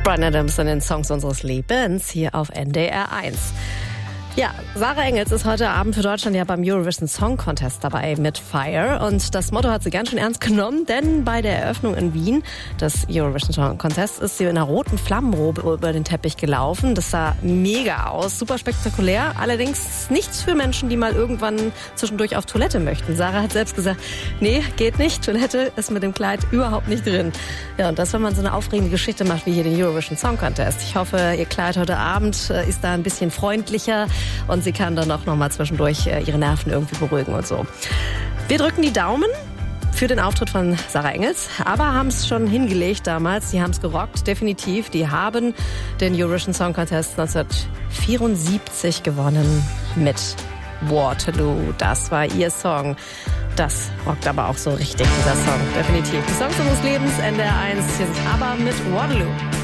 Bryan Adams in den Songs unseres Lebens hier auf NDR 1. Ja, Sarah Engels ist heute Abend für Deutschland ja beim Eurovision Song Contest dabei mit Fire. Und das Motto hat sie ganz schön ernst genommen, denn bei der Eröffnung in Wien des Eurovision Song Contest ist sie in einer roten Flammenrobe über den Teppich gelaufen. Das sah mega aus, super spektakulär. Allerdings nichts für Menschen, die mal irgendwann zwischendurch auf Toilette möchten. Sarah hat selbst gesagt, nee, geht nicht. Toilette ist mit dem Kleid überhaupt nicht drin. Ja, und das, wenn man so eine aufregende Geschichte macht wie hier den Eurovision Song Contest. Ich hoffe, ihr Kleid heute Abend ist da ein bisschen freundlicher. Und sie kann dann auch noch mal zwischendurch ihre Nerven irgendwie beruhigen und so. Wir drücken die Daumen für den Auftritt von Sarah Engels, aber haben es schon hingelegt damals. Die haben es gerockt, definitiv. Die haben den Eurovision Song Contest 1974 gewonnen mit Waterloo. Das war ihr Song. Das rockt aber auch so richtig, dieser Song. Definitiv. Die Songs unseres Lebens, NDR 1. Hier sind aber mit Waterloo.